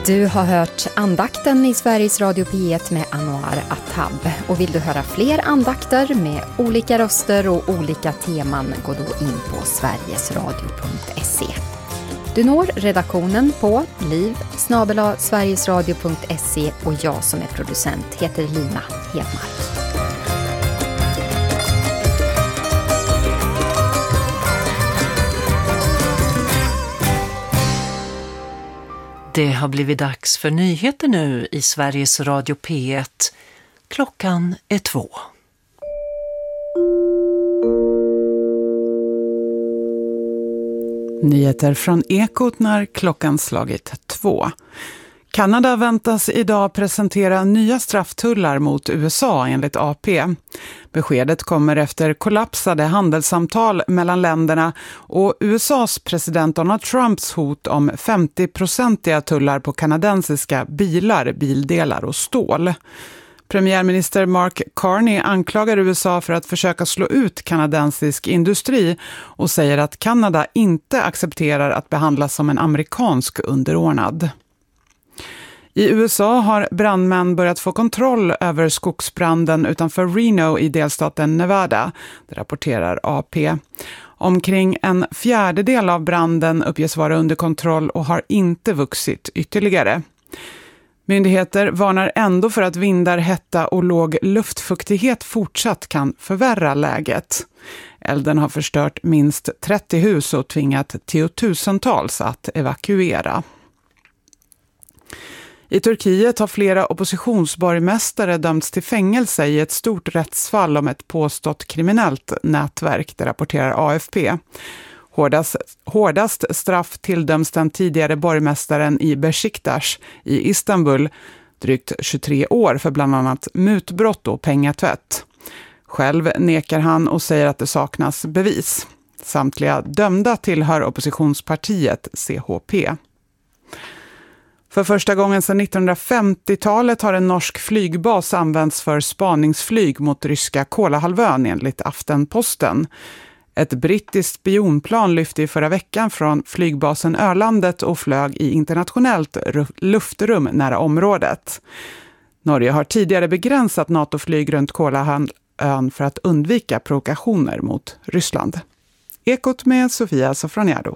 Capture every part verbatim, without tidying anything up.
Du har hört andakten i Sveriges Radio P ett med Anwar Attab. Och vill du höra fler andakter med olika röster och olika teman, gå då in på sverigesradio punkt se. Du når redaktionen på liv snabel-a sverigesradio punkt se och jag som är producent heter Lina Hedmark. Det har blivit dags för nyheter nu i Sveriges Radio P ett. Klockan är två. Nyheter från Ekot när klockan slagit två. Kanada väntas idag presentera nya strafftullar mot U S A enligt A P. Beskedet kommer efter kollapsade handelssamtal mellan länderna och U S A:s president Donald Trumps hot om femtio-procentiga tullar på kanadensiska bilar, bildelar och stål. Premiärminister Mark Carney anklagar U S A för att försöka slå ut kanadensisk industri och säger att Kanada inte accepterar att behandlas som en amerikansk underordnad. I U S A har brandmän börjat få kontroll över skogsbranden utanför Reno i delstaten Nevada, det rapporterar A P. Omkring en fjärdedel av branden uppges vara under kontroll och har inte vuxit ytterligare. Myndigheter varnar ändå för att vindar, hetta och låg luftfuktighet fortsatt kan förvärra läget. Elden har förstört minst trettio hus och tvingat tiotusentals att evakuera. I Turkiet har flera oppositionsborgmästare dömts till fängelse i ett stort rättsfall om ett påstått kriminellt nätverk, det rapporterar A F P. Hårdast, hårdast straff tilldöms den tidigare borgmästaren i Beşiktaş i Istanbul, drygt tjugotre år för bland annat mutbrott och pengatvätt. Själv nekar han och säger att det saknas bevis. Samtliga dömda tillhör oppositionspartiet C H P. För första gången sedan nittonhundrafemtiotalet har en norsk flygbas använts för spaningsflyg mot ryska Kolahalvön enligt Aftenposten. Ett brittiskt spionplan lyfte i förra veckan från flygbasen Ölandet och flög i internationellt luftrum nära området. Norge har tidigare begränsat NATO-flyg runt Kolahalvön för att undvika provokationer mot Ryssland. Ekot med Sofia Sofroniado.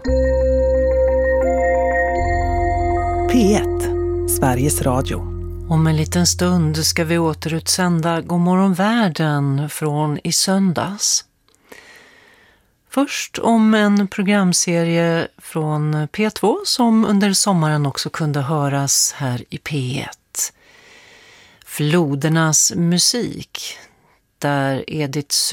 P ett, Sveriges Radio. Om en liten stund ska vi återutsända God morgon världen från i söndags. Först om en programserie från P två som under sommaren också kunde höras här i P ett. Flodernas musik, där Edith